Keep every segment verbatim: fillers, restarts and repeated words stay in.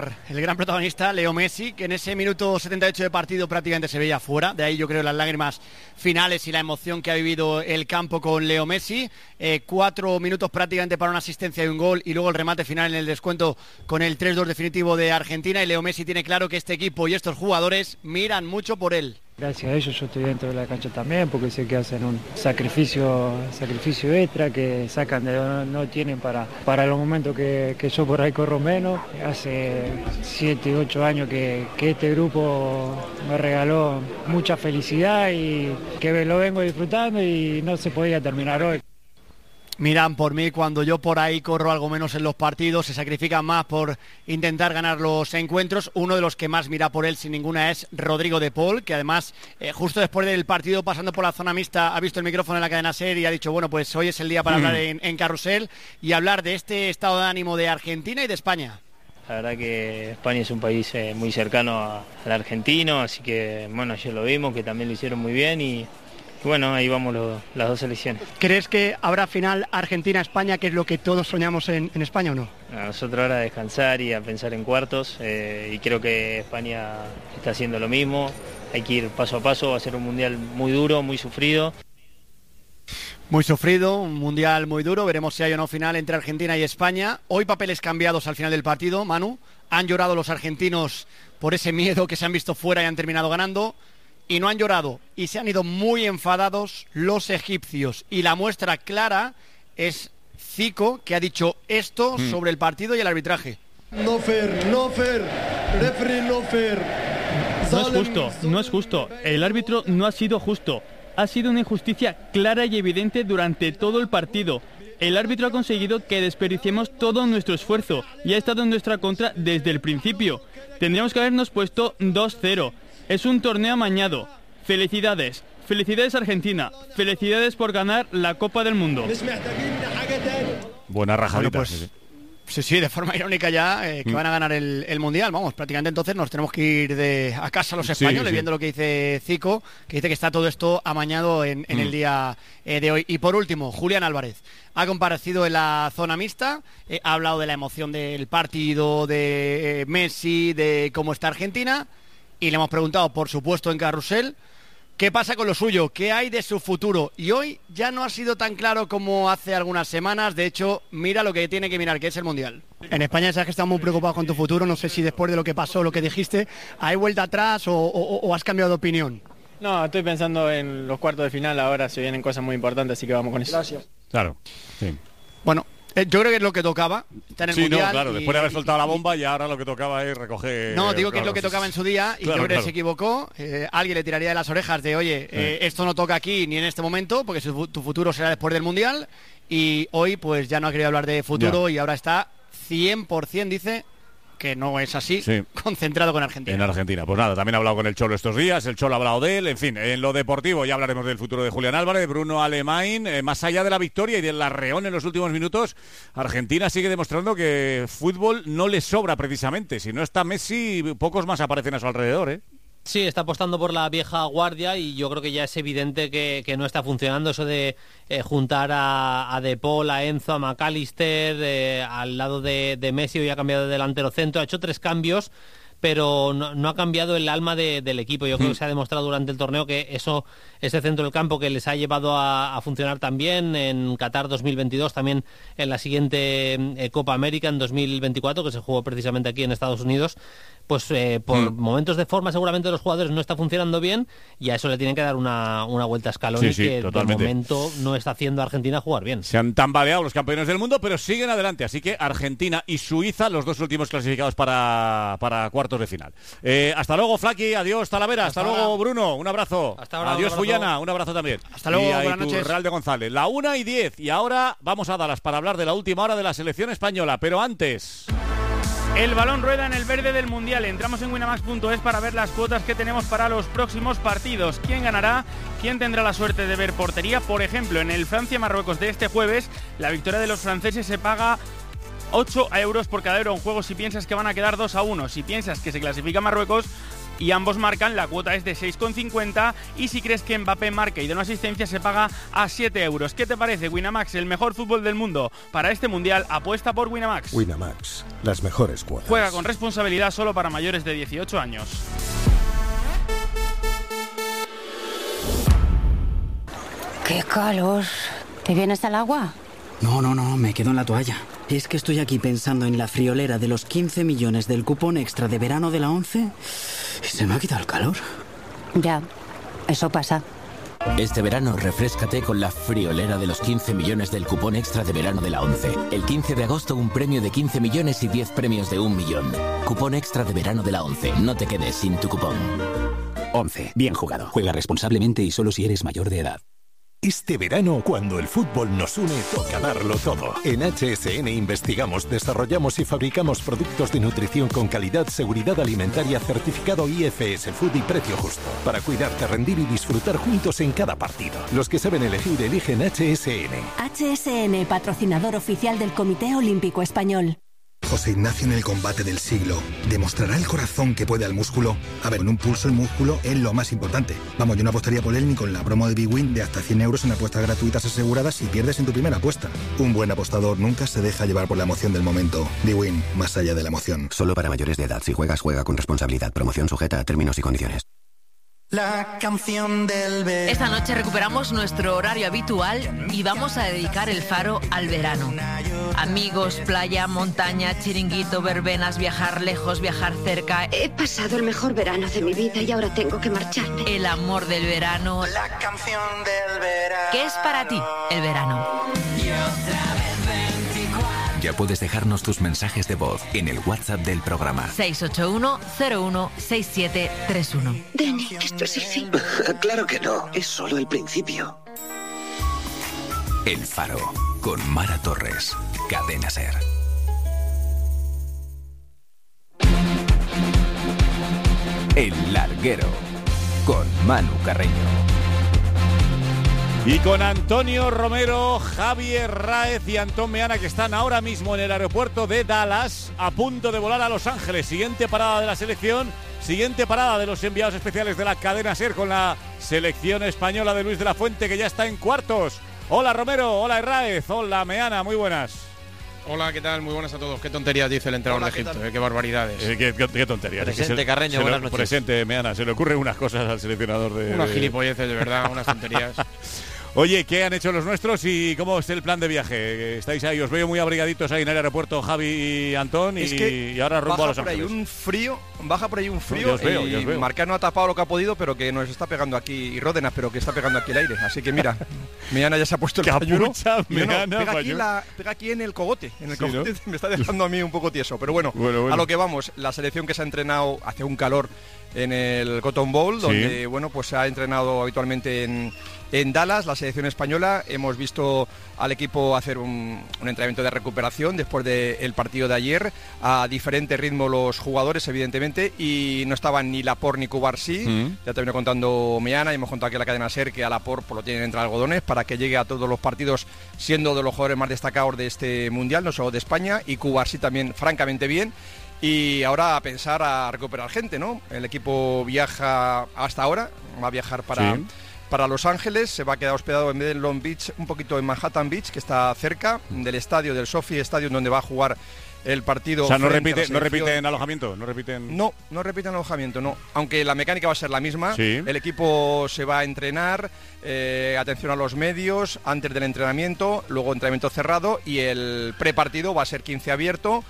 El gran protagonista, Leo Messi, que en ese minuto setenta y ocho de partido prácticamente se veía fuera. De ahí yo creo las lágrimas finales y la emoción que ha vivido el campo con Leo Messi. Eh, cuatro minutos prácticamente para una asistencia y un gol, y luego el remate final en el descuento con el tres dos definitivo de Argentina. Y Leo Messi tiene claro que este equipo y estos jugadores miran mucho por él. Gracias a ellos yo estoy dentro de la cancha también, porque sé que hacen un sacrificio sacrificio extra, que sacan de no, no tienen para, para los momentos que, que yo por ahí corro menos. Hace siete, ocho años que, que este grupo me regaló mucha felicidad y que lo vengo disfrutando y no se podía terminar hoy. Miran por mí cuando yo por ahí corro algo menos en los partidos, se sacrifican más por intentar ganar los encuentros. Uno de los que más mira por él sin ninguna es Rodrigo de Paul, que además eh, justo después del partido, pasando por la zona mixta, ha visto el micrófono en la cadena SER y ha dicho, bueno, pues hoy es el día para hablar en, en Carrusel y hablar de este estado de ánimo de Argentina y de España. La verdad que España es un país eh, muy cercano a, al argentino, así que bueno, ayer lo vimos, que también lo hicieron muy bien y bueno, ahí vamos lo, las dos selecciones. ¿Crees que habrá final Argentina-España, que es lo que todos soñamos en, en España o no? A nosotros ahora a descansar y a pensar en cuartos eh, y creo que España está haciendo lo mismo. Hay que ir paso a paso, va a ser un mundial muy duro, muy sufrido. Muy sufrido, un mundial muy duro, veremos si hay o no final entre Argentina y España. Hoy papeles cambiados al final del partido, Manu. Han llorado los argentinos por ese miedo que se han visto fuera y han terminado ganando. Y no han llorado y se han ido muy enfadados los egipcios. Y la muestra clara es Zico, que ha dicho esto mm. sobre el partido y el arbitraje. No fair, no fair, referee no fair. No es justo, no es justo. El árbitro no ha sido justo. Ha sido una injusticia clara y evidente durante todo el partido. El árbitro ha conseguido que desperdiciemos todo nuestro esfuerzo y ha estado en nuestra contra desde el principio. Tendríamos que habernos puesto dos cero. Es un torneo amañado. Felicidades. Felicidades Argentina. Felicidades por ganar la Copa del Mundo. Buena rajadita. Bueno, pues, sí, sí, de forma irónica ya, eh, que mm. van a ganar el, el Mundial. Vamos, prácticamente entonces nos tenemos que ir de a casa los españoles, sí, sí. viendo lo que dice Zico, que dice que está todo esto amañado en, en mm. el día eh, de hoy. Y por último, Julián Álvarez ha comparecido en la zona mixta, eh, ha hablado de la emoción del partido, de eh, Messi, de cómo está Argentina. Y le hemos preguntado, por supuesto, en Carrusel, qué pasa con lo suyo, qué hay de su futuro. Y hoy ya no ha sido tan claro como hace algunas semanas. De hecho, mira lo que tiene que mirar, que es el Mundial. En España sabes que estás muy preocupado con tu futuro. No sé si después de lo que pasó, lo que dijiste, ¿hay vuelta atrás o, o, o has cambiado de opinión? No, estoy pensando en los cuartos de final. Ahora se vienen cosas muy importantes, así que vamos con eso. Gracias. Claro, sí. Bueno, Eh, yo creo que es lo que tocaba, estar en el sí, Mundial. No, claro, y, después de haber soltado la bomba y ahora lo que tocaba es recoger... No, digo claro, que es lo que tocaba en su día y claro, yo creo que claro. se equivocó. Eh, alguien le tiraría de las orejas de, oye, eh, sí. esto no toca aquí ni en este momento, porque su, tu futuro será después del Mundial. Y hoy pues ya no ha querido hablar de futuro ya. Y ahora está cien por ciento, dice... que no es así, sí. concentrado con Argentina. En Argentina. Pues nada, también ha hablado con el Cholo estos días, el Cholo ha hablado de él, en fin, en lo deportivo ya hablaremos del futuro de Julián Álvarez, Bruno Alemán, eh, más allá de la victoria y del arreón en los últimos minutos, Argentina sigue demostrando que fútbol no le sobra precisamente, si no está Messi, pocos más aparecen a su alrededor, ¿eh? Sí, está apostando por la vieja guardia y yo creo que ya es evidente que, que no está funcionando eso de eh, juntar a, a De Paul, a Enzo, a McAllister, eh, al lado de, de Messi. Hoy ha cambiado de delantero centro, ha hecho tres cambios, pero no, no ha cambiado el alma de, del equipo. Yo creo que se ha demostrado durante el torneo que eso, ese centro del campo que les ha llevado a, a funcionar también en Qatar dos mil veintidós, también en la siguiente eh, Copa América en dos mil veinticuatro, que se jugó precisamente aquí en Estados Unidos, pues eh, por mm. momentos de forma seguramente los jugadores no está funcionando bien y a eso le tienen que dar una, una vuelta a escalón, sí, sí, que totalmente. De momento no está haciendo a Argentina jugar bien. Se han tambaleado los campeones del mundo, pero siguen adelante, así que Argentina y Suiza, los dos últimos clasificados para, para cuartos de final. Eh, hasta luego, Flaqui, adiós, Talavera, hasta, hasta luego, Bruno, un abrazo. Hasta ahora, adiós, un Fullana, un abrazo también. Hasta luego, y buenas noches. Real de González, la una y diez, y ahora vamos a Dallas para hablar de la última hora de la selección española, pero antes... El balón rueda en el verde del Mundial. Entramos en winamax punto es para ver las cuotas que tenemos para los próximos partidos. ¿Quién ganará? ¿Quién tendrá la suerte de ver portería? Por ejemplo, en el Francia-Marruecos de este jueves, la victoria de los franceses se paga ocho euros por cada euro en juego si piensas que van a quedar dos a uno. Si piensas que se clasifica Marruecos, y ambos marcan, la cuota es de seis con cincuenta y si crees que Mbappé marca y da una asistencia se paga a siete euros. ¿Qué te parece? Winamax, el mejor fútbol del mundo. Para este mundial apuesta por Winamax. Winamax, las mejores cuotas. Juega con responsabilidad solo para mayores de dieciocho años. ¡Qué calor! ¿Te vienes al agua? No, no, no, me quedo en la toalla. Es que estoy aquí pensando en la friolera de los quince millones del cupón extra de verano de la ONCE y se me ha quitado el calor. Ya, eso pasa. Este verano refréscate con la friolera de los quince millones del cupón extra de verano de la ONCE. El quince de agosto un premio de quince millones y diez premios de un millón. Cupón extra de verano de la ONCE. No te quedes sin tu cupón. ONCE. Bien jugado. Juega responsablemente y solo si eres mayor de edad. Este verano, cuando el fútbol nos une, toca darlo todo. En H S N investigamos, desarrollamos y fabricamos productos de nutrición con calidad, seguridad alimentaria, certificado I F S Food y precio justo. Para cuidarte, rendir y disfrutar juntos en cada partido. Los que saben elegir, eligen H S N. H S N, patrocinador oficial del Comité Olímpico Español. José Ignacio en el combate del siglo. ¿Demostrará el corazón que puede al músculo? A ver, en un pulso el músculo es lo más importante. Vamos, yo no apostaría por él ni con la promo de Bwin de hasta cien euros en apuestas gratuitas aseguradas si pierdes en tu primera apuesta. Un buen apostador nunca se deja llevar por la emoción del momento. Bwin, más allá de la emoción. Solo para mayores de edad. Si juegas, juega con responsabilidad. Promoción sujeta a términos y condiciones. La canción del verano. Esta noche recuperamos nuestro horario habitual y vamos a dedicar el Faro al verano. Amigos, playa, montaña, chiringuito, verbenas, viajar lejos, viajar cerca. He pasado el mejor verano de mi vida y ahora tengo que marcharme. El amor del verano. La canción del verano. ¿Qué es para ti el verano? Y otra vez veinticuatro. Ya puedes dejarnos tus mensajes de voz en el WhatsApp del programa. seis ocho uno cero uno seis siete tres uno. Dani, esto es el fin. Claro que no, es solo el principio. El Faro, con Mara Torres. Cadena SER. El Larguero, con Manu Carreño. Y con Antonio Romero, Javier Raez y Antón Meana, que están ahora mismo en el aeropuerto de Dallas, a punto de volar a Los Ángeles. Siguiente parada de la selección, siguiente parada de los enviados especiales de la cadena SER con la selección española de Luis de la Fuente, que ya está en cuartos. Hola Romero, hola Raez, hola Meana, muy buenas. Hola, ¿qué tal? Muy buenas a todos. Qué tonterías dice el entrenador Hola, de Egipto, ¿qué, eh, qué barbaridades. Eh, qué, qué, qué tonterías. Presente, se, Carreño, se buenas lo, noches. Presente, Meana, se le ocurren unas cosas al seleccionador de... Unas de... gilipolleces, de verdad, unas tonterías. Oye, ¿qué han hecho los nuestros y cómo es el plan de viaje? Estáis ahí, os veo muy abrigaditos ahí en el aeropuerto, Javi y Antón, y, es que y ahora rumbo a Los por ahí Ángeles. un frío, baja por ahí un frío, No, yo os veo, y yo os veo. Marcano ha tapado lo que ha podido, pero que nos está pegando aquí, y Ródenas, pero que está pegando aquí el aire. Así que mira, Meana ya se ha puesto el pañuelo. Capucha, Y yo no, Meana, pega, aquí pañuelo. en la, pega aquí en el cogote, en el Sí, cogote, ¿no? me está dejando a mí un poco tieso. Pero bueno, Bueno, bueno. a lo que vamos, la selección que se ha entrenado hace un calor en el Cotton Bowl, Sí. donde bueno, pues se ha entrenado habitualmente en, en Dallas, la selección española. Hemos visto al equipo hacer un, un entrenamiento de recuperación después del partido de ayer, a diferente ritmo los jugadores, evidentemente, y no estaban ni Laporte ni Cubarsí. Mm. Ya te vino contando Meana, y hemos contado aquí en la cadena SER que a Laporte pues, lo tienen entre algodones para que llegue a todos los partidos siendo de los jugadores más destacados de este Mundial, no solo de España, y Cubarsí también francamente bien. Y ahora a pensar a recuperar gente, ¿no? El equipo viaja hasta ahora, va a viajar para, Sí. para Los Ángeles, se va a quedar hospedado en vez de en Long Beach, un poquito en Manhattan Beach, que está cerca del estadio, del SoFi Stadium, donde va a jugar el partido. O sea, no frente a la repite, no selección. repiten alojamiento, no repiten... No, no repiten alojamiento, no. Aunque la mecánica va a ser la misma. Sí. El equipo se va a entrenar, eh, atención a los medios, antes del entrenamiento, luego entrenamiento cerrado, y el prepartido va a ser quince abierto,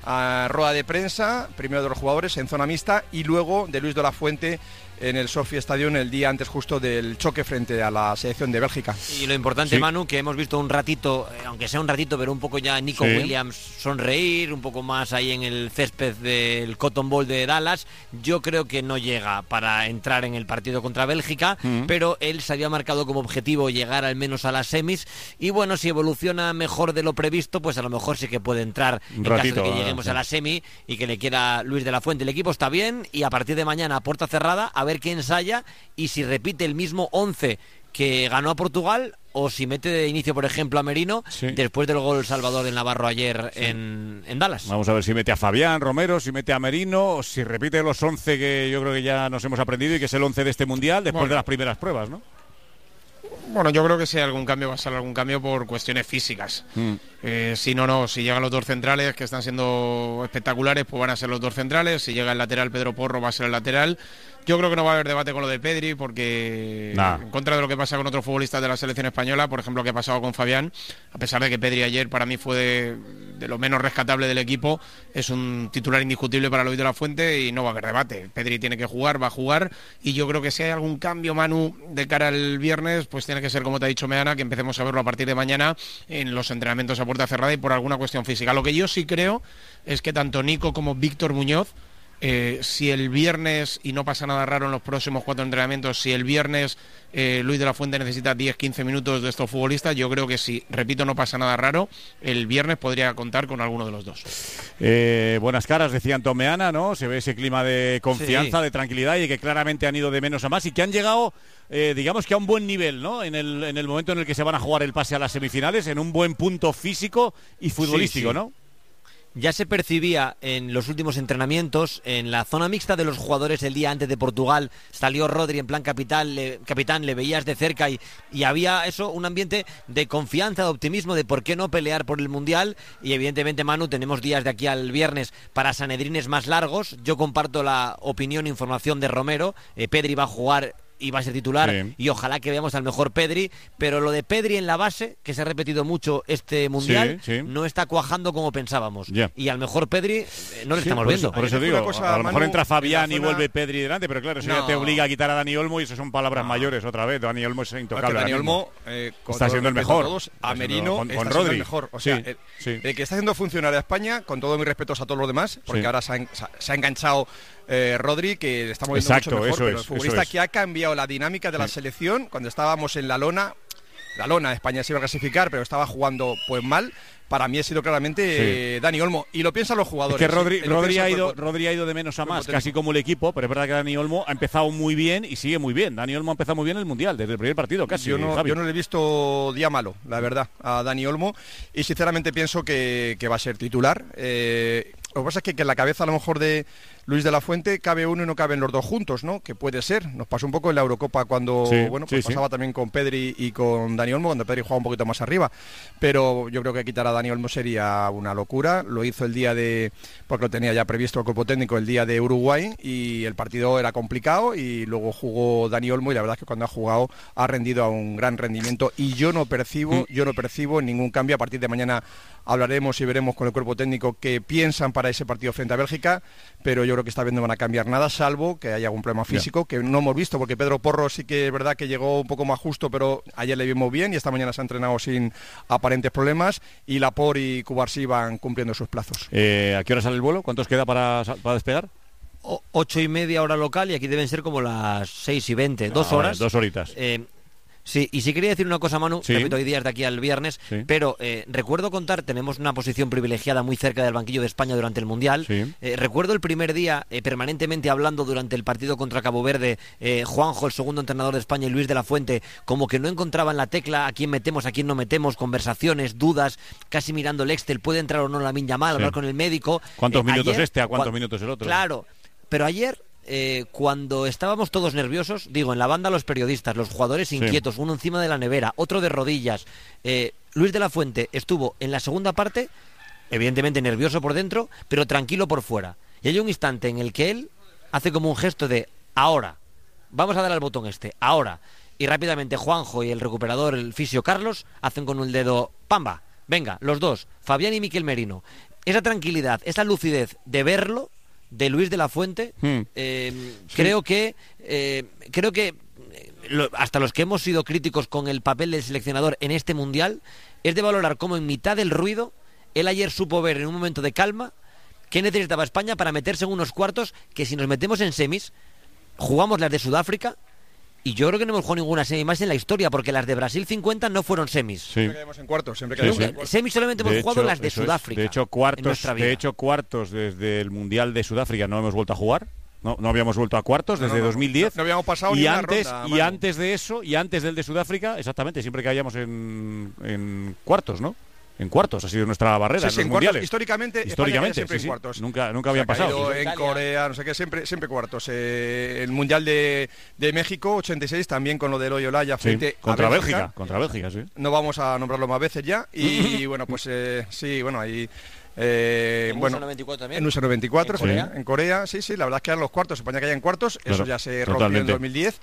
a rueda de prensa, primero de los jugadores en zona mixta, y luego de Luis de la Fuente en el SoFi Stadium el día antes justo del choque frente a la selección de Bélgica. Y lo importante, Sí. Manu, que hemos visto un ratito, eh, aunque sea un ratito, pero un poco ya Nico Sí. Williams sonreír, un poco más ahí en el césped del Cotton Bowl de Dallas. Yo creo que no llega para entrar en el partido contra Bélgica, Mm. pero él se había marcado como objetivo llegar al menos a las semis, y bueno, si evoluciona mejor de lo previsto, pues a lo mejor sí que puede entrar Un en ratito, caso de que a- llegue lleguemos sí. a la semi y que le quiera Luis de la Fuente. El equipo está bien y a partir de mañana, a puerta cerrada, a ver qué ensaya y si repite el mismo once que ganó a Portugal o si mete de inicio, por ejemplo, a Merino sí. después del gol Salvador del Navarro ayer sí. en, en Dallas. Vamos a ver si mete a Fabián Romero, si mete a Merino, o si repite los once que yo creo que ya nos hemos aprendido y que es el once de este Mundial después bueno. de las primeras pruebas, ¿no? Bueno, yo creo que si hay algún cambio va a ser algún cambio por cuestiones físicas. Mm. Eh, si no, no, si llegan los dos centrales que están siendo espectaculares, pues van a ser los dos centrales. Si llega el lateral Pedro Porro, va a ser el lateral. Yo creo que no va a haber debate con lo de Pedri, porque nah. en contra de lo que pasa con otros futbolistas de la selección española, por ejemplo, lo que ha pasado con Fabián, a pesar de que Pedri ayer para mí fue de, de lo menos rescatable del equipo, es un titular indiscutible para Luis de la Fuente y no va a haber debate. Pedri tiene que jugar, va a jugar, y yo creo que si hay algún cambio, Manu, de cara al viernes, pues tiene que ser, como te ha dicho Meana, que empecemos a verlo a partir de mañana en los entrenamientos a puerta cerrada y por alguna cuestión física. Lo que yo sí creo es que tanto Nico como Víctor Muñoz, Eh, si el viernes, y no pasa nada raro en los próximos cuatro entrenamientos, si el viernes eh, Luis de la Fuente necesita diez quince minutos de estos futbolistas, yo creo que si, repito, no pasa nada raro, el viernes podría contar con alguno de los dos. Eh, buenas caras, decía Tomeana, ¿no? Se ve ese clima de confianza, sí. de tranquilidad y que claramente han ido de menos a más y que han llegado, eh, digamos que a un buen nivel, ¿no? En el, en el momento en el que se van a jugar el pase a las semifinales, en un buen punto físico y futbolístico, sí, sí. ¿no? Ya se percibía en los últimos entrenamientos, en la zona mixta de los jugadores el día antes de Portugal, salió Rodri en plan capital, le, capitán, le veías de cerca y, y había eso, un ambiente de confianza, de optimismo, de por qué no pelear por el Mundial. Y evidentemente, Manu, tenemos días de aquí al viernes para sanedrines más largos. Yo comparto la opinión e información de Romero, eh, Pedri va a jugar y va a ser titular, sí. y ojalá que veamos al mejor Pedri, pero lo de Pedri en la base, que se ha repetido mucho este Mundial, sí, sí. no está cuajando como pensábamos, yeah. y al mejor Pedri eh, no le sí, estamos por viendo. Eso, por eso digo, cosa, a lo mejor Manu, entra Fabián y vuelve Pedri delante, pero claro, eso no. ya te obliga a quitar a Dani Olmo y eso son palabras no. mayores otra vez. Dani Olmo es intocable. Dani Olmo eh, está siendo el mejor. A, todos, a Merino con, está con siendo Rodri. el mejor. O sea, sí, el, sí. el que está haciendo funcionar a España, con todos mis respetos a todos los demás, porque sí. ahora se ha, se ha enganchado Eh, Rodri, que estamos viendo Exacto, mucho mejor, eso pero es, el futbolista es. que ha cambiado la dinámica de la sí. selección, cuando estábamos en la lona, la lona, España se iba a clasificar, pero estaba jugando pues mal. Para mí ha sido claramente sí. eh, Dani Olmo, y lo piensan los jugadores. Es que Rodri, ¿sí? Rodri, ha ido, Rodri ha ido de menos a más, casi como el equipo, pero es verdad que Dani Olmo ha empezado muy bien y sigue muy bien. Dani Olmo ha empezado muy bien el Mundial, desde el primer partido casi. Yo no, Javi. yo no le he visto día malo, la verdad, a Dani Olmo, y sinceramente pienso que, que va a ser titular. Eh, lo que pasa es que, que en la cabeza a lo mejor de Luis de la Fuente cabe uno y no caben los dos juntos, ¿no? Que puede ser. Nos pasó un poco en la Eurocopa cuando, sí, bueno, pues sí, pasaba sí. también con Pedri y con Dani Olmo, cuando Pedri jugaba un poquito más arriba. Pero yo creo que quitar a Dani Olmo sería una locura. Lo hizo el día de, porque lo tenía ya previsto el cuerpo técnico, el día de Uruguay, y el partido era complicado y luego jugó Dani Olmo y la verdad es que cuando ha jugado ha rendido a un gran rendimiento y yo no percibo, mm. yo no percibo ningún cambio. A partir de mañana hablaremos y veremos con el cuerpo técnico qué piensan para ese partido frente a Bélgica, pero yo creo que esta vez no van a cambiar nada, salvo que haya algún problema físico, yeah. que no hemos visto, porque Pedro Porro sí que es verdad que llegó un poco más justo, pero ayer le vimos bien y esta mañana se ha entrenado sin aparentes problemas, y Laporte y Cubarsí van cumpliendo sus plazos. Eh, ¿A qué hora sale el vuelo? ¿Cuántos queda para, para despegar? O, ocho y media hora local, y aquí deben ser como las seis y veinte, dos ah, horas. Vale, dos horitas. Eh, Sí, y sí quería decir una cosa, Manu, sí. repito, hay días de aquí al viernes, sí. pero eh, recuerdo contar, tenemos una posición privilegiada muy cerca del banquillo de España durante el Mundial, sí. eh, recuerdo el primer día eh, permanentemente hablando durante el partido contra Cabo Verde, eh, Juanjo, el segundo entrenador de España, y Luis de la Fuente, como que no encontraban la tecla, a quién metemos, a quién no metemos, conversaciones, dudas, casi mirando el Excel, puede entrar o no Lamine Yamal, sí. hablar con el médico. ¿Cuántos eh, minutos ayer, este, a cuántos minutos el otro? Claro, pero ayer... Eh, cuando estábamos todos nerviosos, digo, en la banda los periodistas, los jugadores inquietos, sí. uno encima de la nevera, otro de rodillas, eh, Luis de la Fuente estuvo en la segunda parte, evidentemente nervioso por dentro, pero tranquilo por fuera. Y hay un instante en el que él hace como un gesto de ahora, vamos a dar al botón este, ahora. Y rápidamente Juanjo y el recuperador, el fisio Carlos, hacen con el dedo, pamba, venga, los dos, Fabián y Miquel Merino. Esa tranquilidad, esa lucidez de verlo, de Luis de la Fuente, hmm. eh, sí. creo que eh, creo que eh, lo, hasta los que hemos sido críticos con el papel del seleccionador en este Mundial, es de valorar cómo en mitad del ruido él ayer supo ver en un momento de calma qué necesitaba España para meterse en unos cuartos que, si nos metemos en semis, jugamos las de Sudáfrica y yo creo que no hemos jugado ninguna semi más en la historia, porque las de Brasil cincuenta no fueron semis. Sí. Siempre quedamos en cuartos, siempre Sí, quedamos sí. en cuartos. Semis solamente hemos De jugado hecho, las de eso es. Sudáfrica. De hecho, en cuartos, nuestra vida. de hecho, cuartos desde el Mundial de Sudáfrica no hemos vuelto a jugar. No, no habíamos vuelto a cuartos desde No, no, no. dos mil diez. No, no habíamos pasado y ni una antes ronda, y Manu. antes de eso y antes del de Sudáfrica, exactamente, siempre caíamos en, en cuartos, ¿no? En cuartos ha sido nuestra barrera Sí, en sí, los en cuartos. mundiales. Históricamente, España históricamente, siempre sí, en sí. cuartos. Nunca, nunca Se habían ha pasado. caído Sí, sí. en Corea, no sé qué, siempre, siempre cuartos. Eh, el Mundial de, de México, ochenta y seis, también con lo del Loyola Sí, frente contra a Bélgica. Bélgica. contra Bélgica, sí. No vamos a nombrarlo más veces ya. Y bueno, pues eh, sí, bueno, ahí... Eh, En bueno, U S noventa y cuatro también. en U S noventa y cuatro, ¿En sí, Corea? en Corea, sí, sí, la verdad es que eran los cuartos, España caía en cuartos, Claro, eso ya se rompió totalmente. en dos mil diez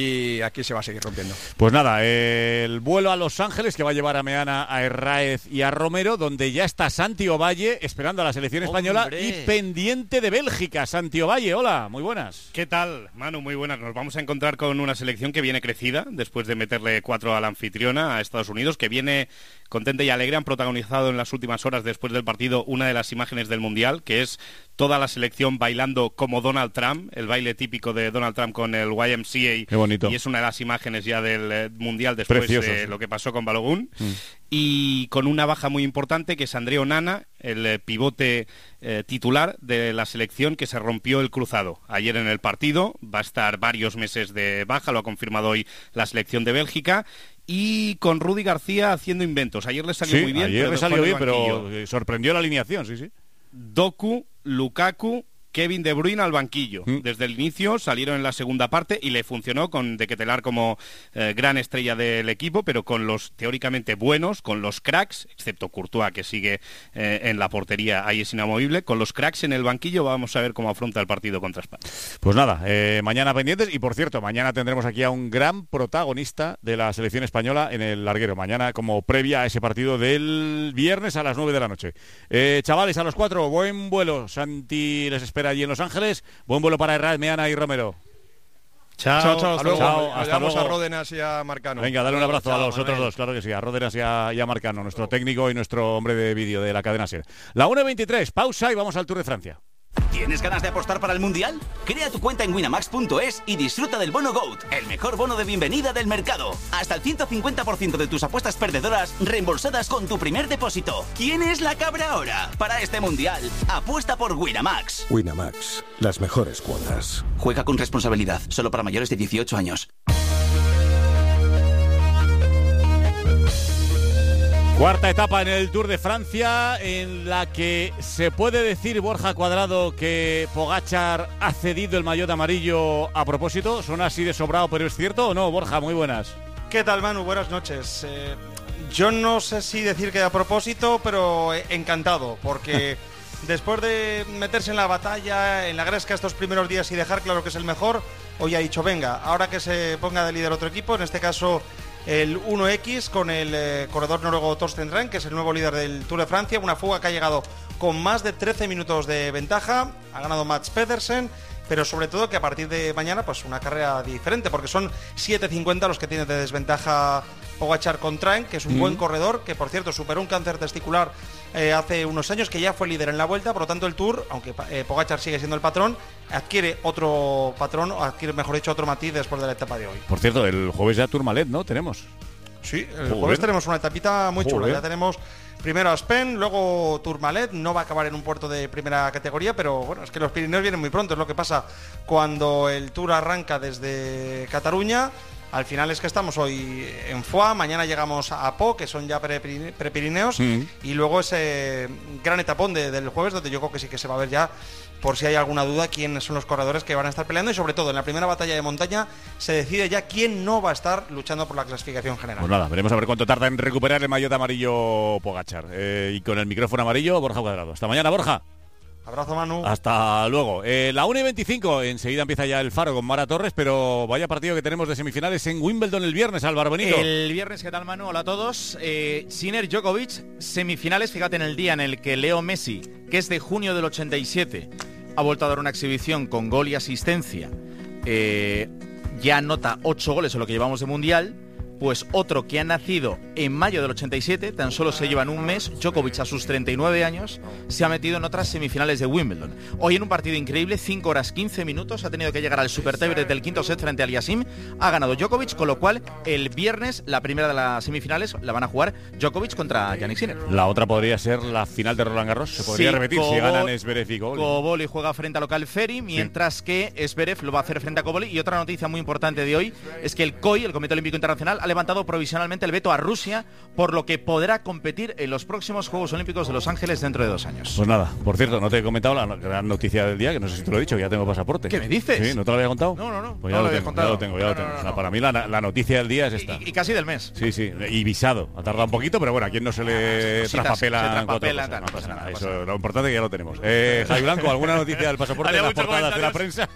y aquí se va a seguir rompiendo. Pues nada, eh, el vuelo a Los Ángeles que va a llevar a Meana, a Herráez y a Romero, donde ya está Santi Ovalle esperando a la selección española ¡Hombre! y pendiente de Bélgica. Santi Ovalle, hola, muy buenas. ¿Qué tal, Manu? Muy buenas. Nos vamos a encontrar con una selección que viene crecida después de meterle cuatro a la anfitriona, a Estados Unidos, que viene contenta y alegre. Han protagonizado en las últimas horas después del partido una de las imágenes del Mundial, que es toda la selección bailando como Donald Trump, el baile típico de Donald Trump con el Y M C A. Qué bonito. Y es una de las imágenes ya del eh, Mundial después Precioso, de sí. lo que pasó con Balogun. Mm. Y con una baja muy importante que es André Onana, el eh, pivote eh, titular de la selección, que se rompió el cruzado ayer en el partido. Va a estar varios meses de baja, lo ha confirmado hoy la selección de Bélgica. Y con Rudy García haciendo inventos. Ayer le salió Sí, muy bien. ayer pero le dejó en salió el bien, pero banquillo. eh, sorprendió la alineación, sí, sí. Doku, Lukaku, Kevin De Bruyne al banquillo. Mm. Desde el inicio salieron en la segunda parte y le funcionó con De Ketelaere como eh, gran estrella del equipo, pero con los teóricamente buenos, con los cracks, excepto Courtois, que sigue eh, en la portería, ahí es inamovible, con los cracks en el banquillo. Vamos a ver cómo afronta el partido contra España. Pues nada, eh, mañana pendientes y por cierto, mañana tendremos aquí a un gran protagonista de la selección española en el larguero. Mañana como previa a ese partido del viernes a las nueve de la noche. Eh, chavales, a los cuatro, buen vuelo. Santi les espera allí en Los Ángeles. Buen vuelo para Herráez, Meana y Romero. Chao, chao, hasta hasta luego. luego. Nos Hasta vamos luego. a Ródenas y a Marcano. Venga, dale un abrazo Chao, a los Manuel. otros dos, claro que sí, a Ródenas y a, y a Marcano, nuestro técnico y nuestro hombre de vídeo de la cadena SER. La una y veintitrés, pausa y vamos al Tour de Francia. ¿Tienes ganas de apostar para el Mundial? Crea tu cuenta en winamax punto es y disfruta del bono GOAT, el mejor bono de bienvenida del mercado. Hasta el ciento cincuenta por ciento de tus apuestas perdedoras reembolsadas con tu primer depósito. ¿Quién es la cabra ahora? Para este Mundial, apuesta por Winamax. Winamax, las mejores cuotas. Juega con responsabilidad, solo para mayores de dieciocho años. Cuarta etapa en el Tour de Francia, en la que se puede decir, Borja Cuadrado, que Pogačar ha cedido el maillot amarillo a propósito. ¿Suena así de sobrado, pero es cierto o no? Borja, muy buenas. ¿Qué tal, Manu? Buenas noches. Eh, yo no sé si decir que a propósito, pero eh, encantado, porque después de meterse en la batalla, en la gresca estos primeros días y dejar claro que es el mejor, hoy ha dicho, venga, ahora que se ponga de líder otro equipo, en este caso el uno equis con el eh, corredor noruego Torsten Renn, que es el nuevo líder del Tour de Francia, una fuga que ha llegado con más de trece minutos de ventaja, ha ganado Mats Pedersen, pero sobre todo que a partir de mañana pues una carrera diferente, porque son siete cincuenta los que tiene de desventaja Pogačar con Renn, que es un mm. buen corredor, que por cierto superó un cáncer testicular eh, hace unos años, que ya fue líder en la Vuelta, por lo tanto el Tour, aunque eh, Pogačar sigue siendo el patrón, adquiere otro patrón, o adquiere mejor dicho otro matiz después de la etapa de hoy. Por cierto, el jueves ya Tourmalet, ¿no? Tenemos. Sí, el Joder. jueves tenemos una etapita muy chula. Joder. Ya tenemos primero Aspen, luego Tourmalet. No va a acabar en un puerto de primera categoría, pero bueno, es que los Pirineos vienen muy pronto. Es lo que pasa cuando el Tour arranca desde Cataluña. Al final es que estamos hoy en Foix, mañana llegamos a Po, que son ya pre-Pirineos, Mm. y luego ese gran etapón de, del jueves, donde yo creo que sí que se va a ver ya, por si hay alguna duda, quiénes son los corredores que van a estar peleando, y sobre todo en la primera batalla de montaña se decide ya quién no va a estar luchando por la clasificación general. Pues nada, veremos a ver cuánto tarda en recuperar el maillot amarillo Pogačar. Eh, y con el micrófono amarillo, Borja Cuadrado. Hasta mañana, Borja. Abrazo, Manu. Hasta luego. Eh, la una y veinticinco, enseguida empieza ya el Faro con Mara Torres, pero vaya partido que tenemos de semifinales en Wimbledon el viernes, Álvaro Benito. El viernes, ¿qué tal, Manu? Hola a todos. Eh, Sinner Djokovic, semifinales, fíjate en el día en el que Leo Messi, que es de junio del ochenta y siete, ha vuelto a dar una exhibición con gol y asistencia, eh, ya anota ocho goles en lo que llevamos de Mundial, pues otro que ha nacido en mayo del ochenta y siete, tan solo se llevan un mes, Djokovic a sus treinta y nueve años se ha metido en otras semifinales de Wimbledon. Hoy en un partido increíble, cinco horas quince minutos, ha tenido que llegar al super tiebreak del quinto set frente a Aliasim, ha ganado Djokovic, con lo cual el viernes la primera de las semifinales la van a jugar Djokovic contra Jannik Sinner. La otra podría ser la final de Roland Garros, se podría sí, repetir Kobol, si ganan Zverev y Kobol. Kobol juega frente a local Feri, mientras sí. que Zverev lo va a hacer frente a Kobol. Y otra noticia muy importante de hoy es que el C O I, el Comité Olímpico Internacional, ha levantado provisionalmente el veto a Rusia, por lo que podrá competir en los próximos Juegos Olímpicos de Los Ángeles dentro de dos años. Pues nada, por cierto, no te he comentado la gran noticia del día, que no sé si te lo he dicho, que ya tengo pasaporte. ¿Qué me dices? ¿Sí? ¿No te lo había contado? No, no, no. Pues ya, no lo, lo, tengo, contado. ya lo tengo, ya no, lo tengo. No, no, o sea, no. para mí la, la noticia del día es esta. Y, y casi del mes. Sí, sí, y visado. Ha tardado un poquito, pero bueno, a quien no se le Cositas, traspapela, se traspapela, cosas, no no pasa nada, nada. no Eso, pasa nada. lo importante es que ya lo tenemos. Eh, Javi Blanco, ¿alguna noticia del pasaporte en las portadas de la prensa?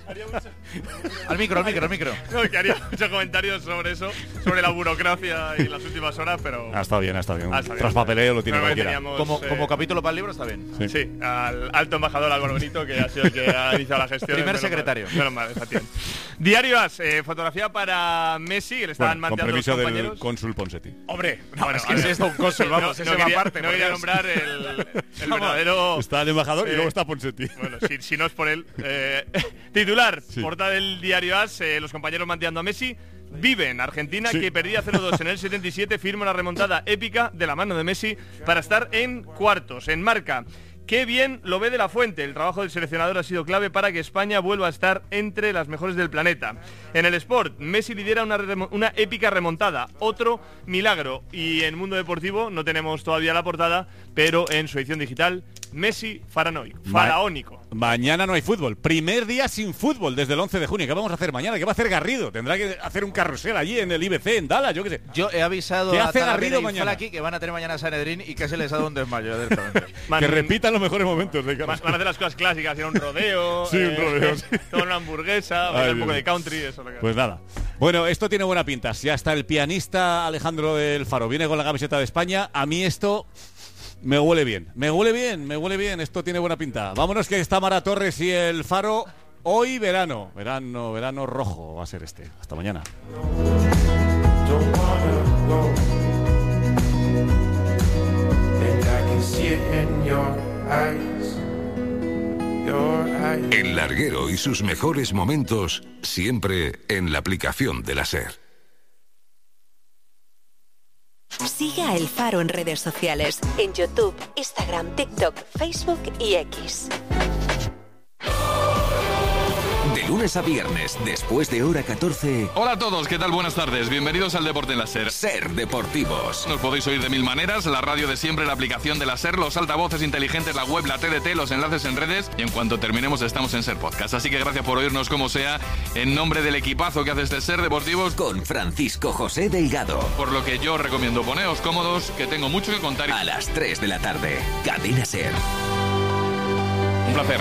Al micro, al micro, al micro. No, que haría muchos comentarios sobre eso, sobre la burocracia y las últimas horas, pero... Ha estado bien, ha estado bien. Ha estado bien. Traspapeleo lo tiene No, cualquiera. teníamos, Como, eh, como capítulo para el libro está bien. Sí. Sí, al alto embajador Álvaro Benito, que ha sido el que ha iniciado la gestión. Primer menos secretario. Mal, menos mal, efectivamente. Diario As, eh, fotografía para Messi, que le estaban Bueno, con manteando los permiso del compañeros. cónsul Ponsetti. Hombre, No, bueno, es que a es ver, esto un cónsul, vamos, no, ese no va quería, aparte, no por quería Dios. nombrar el, el verdadero... Está el embajador y eh, luego está Ponsetti. Bueno, si, si no es por él. Eh, titular, Sí. portada del Diario As, eh, los compañeros manteando a Messi. Viven, Argentina, Sí. que perdía cero dos en el setenta y siete, firma una remontada épica de la mano de Messi para estar en cuartos. En Marca, qué bien lo ve De la Fuente. El trabajo del seleccionador ha sido clave para que España vuelva a estar entre las mejores del planeta. En el Sport, Messi lidera una, remo- una épica remontada, otro milagro. Y en Mundo Deportivo no tenemos todavía la portada, pero en su edición digital, Messi faraónico. faraónico. Mañana no hay fútbol. Primer día sin fútbol desde el once de junio. ¿Qué vamos a hacer mañana? ¿Qué va a hacer Garrido? Tendrá que hacer un carrusel allí en el I B C, en Dallas, yo qué sé. Yo he avisado ¿Qué a hace Talavera Garrido y mañana? Flaki que van a tener mañana Sanedrín y que se les ha dado un desmayo directamente. Que repitan los mejores momentos de Van, Carlos. van a hacer las cosas clásicas, ir a un rodeo, Sí, un rodeo, sí. tomar una hamburguesa, Ay, bailar un Dios poco de mío. country, eso es lo que... Pues nada. Bueno, esto tiene buena pinta. Ya está el pianista Alejandro del Faro. Viene con la camiseta de España. A mí esto me huele bien. Me huele bien, me huele bien. Esto tiene buena pinta. Vámonos, que está Mara Torres y el Faro. Hoy verano. Verano, verano rojo va a ser este. Hasta mañana. El larguero y sus mejores momentos siempre en la aplicación de la SER. Sigue a El Faro en redes sociales, en YouTube, Instagram, TikTok, Facebook y X. De lunes a viernes, después de hora catorce. Hola a todos, ¿qué tal? Buenas tardes. Bienvenidos al Deporte en la SER. SER Deportivos. Nos podéis oír de mil maneras, la radio de siempre, la aplicación de la SER, los altavoces inteligentes, la web, la T D T, los enlaces en redes y en cuanto terminemos estamos en SER Podcast. Así que gracias por oírnos como sea, en nombre del equipazo que hace este SER Deportivos. Con Francisco José Delgado. Por lo que yo recomiendo poneos cómodos, que tengo mucho que contar. A las tres de la tarde, Cadena SER. Un placer.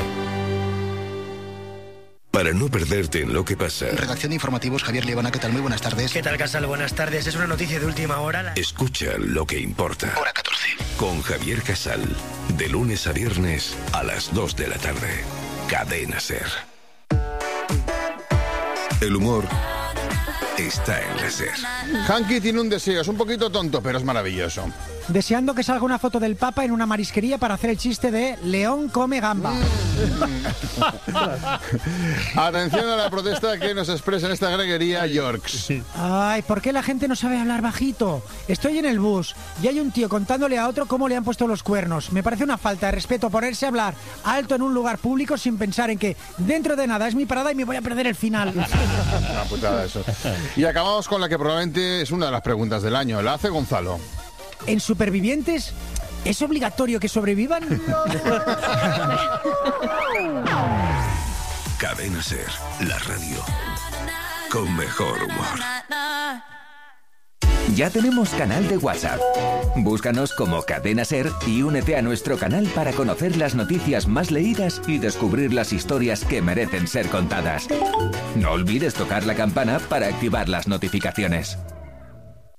Para no perderte en lo que pasa, Redacción de informativos, Javier Liebana, ¿qué tal? Muy buenas tardes. ¿Qué tal, Casal? Buenas tardes. Es una noticia de última hora. La... escucha lo que importa. Hora catorce. Con Javier Casal, de lunes a viernes a las dos de la tarde. Cadena SER. El humor está en la SER. Hanky tiene un deseo, es un poquito tonto, pero es maravilloso. Deseando que salga una foto del Papa en una marisquería para hacer el chiste de León come gamba. Atención a la protesta que nos expresa en esta greguería Yorks. Ay, ¿por qué la gente no sabe hablar bajito? Estoy en el bus y hay un tío contándole a otro cómo le han puesto los cuernos. Me parece una falta de respeto ponerse a hablar alto en un lugar público sin pensar en que dentro de nada es mi parada y me voy a perder el final. Una putada eso. Y acabamos con la que probablemente es una de las preguntas del año. La hace Gonzalo. ¿En Supervivientes es obligatorio que sobrevivan? Cadena SER, la radio con mejor humor. Ya tenemos canal de WhatsApp. Búscanos como Cadena SER y únete a nuestro canal para conocer las noticias más leídas y descubrir las historias que merecen ser contadas. No olvides tocar la campana para activar las notificaciones.